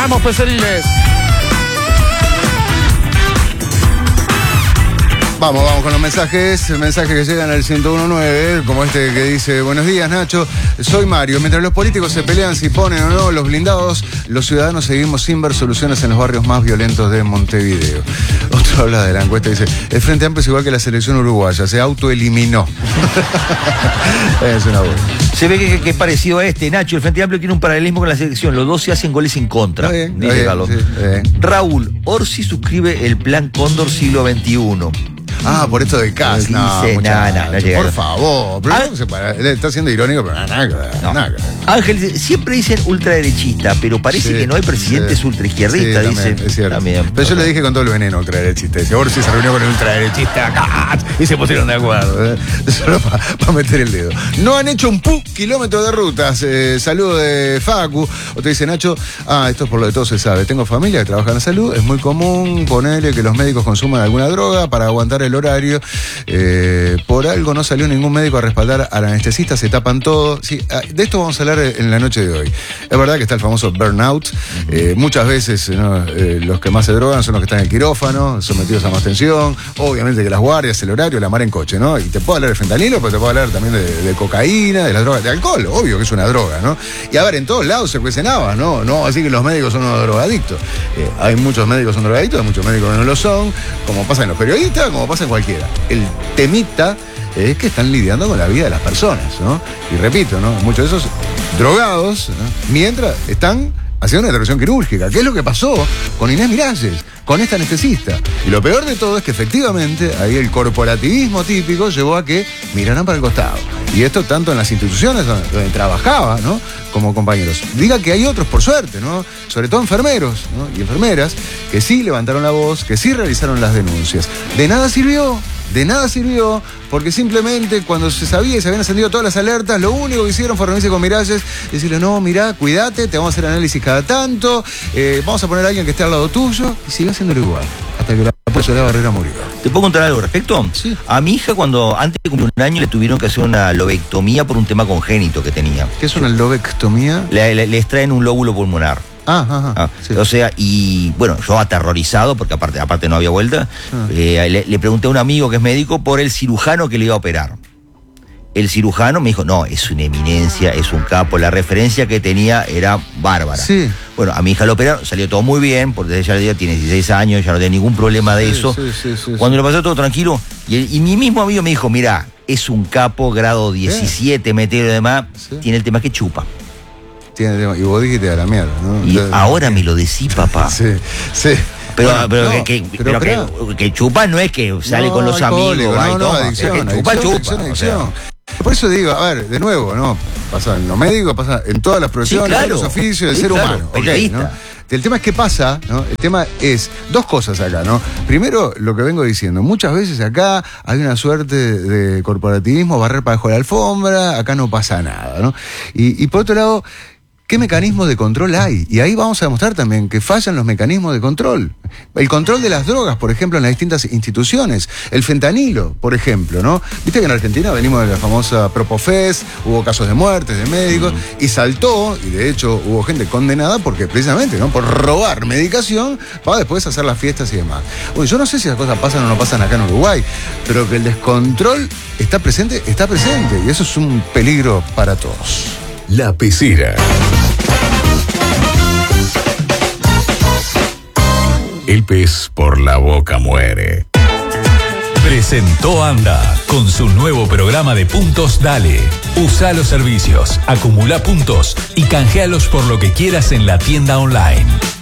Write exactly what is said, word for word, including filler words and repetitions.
¡Vamos, Peceriles! Vamos, vamos con los mensajes, mensajes que llegan al ciento uno nueve, como este que dice: buenos días, Nacho, soy Mario. Mientras los políticos se pelean si ponen o no los blindados, los ciudadanos seguimos sin ver soluciones en los barrios más violentos de Montevideo. Otro habla de la encuesta y dice: el Frente Amplio es igual que la selección uruguaya, se autoeliminó. Es una buena. Se ve que, que es parecido a este, Nacho. El Frente Amplio tiene un paralelismo con la selección. Los dos se hacen goles en contra. Está bien, dice está Carlos. bien, sí, está bien. Raúl, Orsi suscribe el plan Cóndor siglo veintiuno. Ah, por esto del C A S. No, Dice, muchacho, nah, nah, no llega. por favor. Pero Ah, no se para, él está siendo irónico, pero nada, nada, no. nada. Ángel dice, siempre dicen ultraderechista, pero parece Sí, que no hay presidentes sí. ultraizquierdistas, Sí, dice. también, es cierto. También. Pero yo le dije con todo el veneno ultraderechista. Dice, ahora sí se reunió con el ultraderechista acá, y se pusieron de acuerdo. ¿eh? Solo para pa meter el dedo. No han hecho un pu kilómetro de rutas. Eh, saludo de Facu. Otro dice, Nacho, ah, esto es por lo de todo se sabe. Tengo familia que trabaja en la salud. Es muy común ponerle que los médicos consuman alguna droga para aguantar el horario. Eh, por algo no salió ningún médico a respaldar al anestesista, se tapan todo. Sí, de esto vamos a hablar en la noche de hoy. Es verdad que está el famoso burnout. Eh, muchas veces, ¿no? eh, los que más se drogan son los que están en el quirófano, sometidos a más tensión. Obviamente que las guardias, el horario, la mar en coche, ¿no? Y te puedo hablar de fentanilo, pero te puedo hablar también de, de cocaína, de las drogas, de alcohol, obvio que es una droga, ¿no? Y a ver, en todos lados se cuecen habas, ¿no? No, así que los médicos son unos drogadictos. Eh, hay muchos médicos que son drogadictos, hay muchos médicos que no lo son, como pasa en los periodistas, como pasa en cualquiera. El temita es que están lidiando con la vida de las personas, ¿no? Y repito, ¿no? Muchos de esos drogados, ¿no? Mientras están haciendo una intervención quirúrgica. ¿Qué es lo que pasó con Inés Miralles, con esta anestesista? Y lo peor de todo es que efectivamente ahí el corporativismo típico llevó a que miraran para el costado. Y esto tanto en las instituciones donde, donde trabajaba, ¿no? Como compañeros. Diga que hay otros, por suerte, ¿no? Sobre todo enfermeros, ¿no? Y enfermeras que sí levantaron la voz, que sí realizaron las denuncias. De nada sirvió. De nada sirvió, porque simplemente cuando se sabía y se habían encendido todas las alertas, lo único que hicieron fue reunirse con Miralles y decirle, no, mirá, cuídate, te vamos a hacer análisis cada tanto, eh, vamos a poner a alguien que esté al lado tuyo, y sigue haciéndolo igual, hasta que la profesora Barrera murió. ¿Te puedo contar algo al respecto? Sí. A mi hija, cuando antes de cumplir un año, le tuvieron que hacer una lobectomía por un tema congénito que tenía. ¿Qué es una lobectomía? Le, le, le extraen un lóbulo pulmonar. Ah, ajá, Ah, sí. O sea, y bueno, yo aterrorizado, porque aparte, aparte no había vuelta, Ah. eh, le, le pregunté a un amigo que es médico por el cirujano que le iba a operar. El cirujano me dijo, no, es una eminencia, es un capo, la referencia que tenía era bárbara. Sí. Bueno, a mi hija lo operaron, salió todo muy bien, porque ella ya tiene dieciséis años, ya no tiene ningún problema de Sí, eso. sí, sí, sí, Cuando lo pasó todo tranquilo, y, el- y mi mismo amigo me dijo, mira, es un capo, grado diecisiete, metero y demás, Sí. tiene el tema que chupa. Tiene tema. Y vos dijiste a la mierda, ¿no? Y Entonces, ahora me lo decís, papá. Sí, sí. Pero, Bueno, pero, no, que, que, pero pero espera. que, que chupa no es que sale No, con los alcohólico, amigos, va y no, no, toma. adicción, Es que chupa, adicción, chupa. adicción, o adicción. sea. Por eso digo, a ver, de nuevo, ¿no? Pasa en los médicos, pasa en todas las profesiones, Sí, claro. en los oficios del Sí, ser claro, humano. ok, periodista. ¿no? El tema es qué pasa, ¿no? El tema es dos cosas acá, ¿no? Primero, lo que vengo diciendo, muchas veces acá hay una suerte de corporativismo, barrer para debajo de la alfombra, acá no pasa nada, ¿no? Y, y por otro lado, ¿qué mecanismos de control hay? Y ahí vamos a demostrar también que fallan los mecanismos de control. El control de las drogas, por ejemplo, en las distintas instituciones. El fentanilo, por ejemplo, ¿no? Viste que en Argentina venimos de la famosa Propofest, hubo casos de muertes de médicos, mm. y saltó, y de hecho hubo gente condenada porque precisamente, ¿no? Por robar medicación para después hacer las fiestas y demás. Bueno, yo no sé si las cosas pasan o no pasan acá en Uruguay, pero que el descontrol está presente, está presente, y eso es un peligro para todos. La Pecera. El pez por la boca muere. Presentó Anda con su nuevo programa de puntos Dale. Usa los servicios, acumula puntos y canjealos por lo que quieras en la tienda online.